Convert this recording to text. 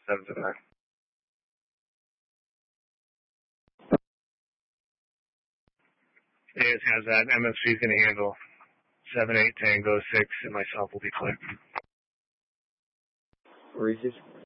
779. It has that. MFC is going to handle 78 Tango 6, and myself will be clear. Regis.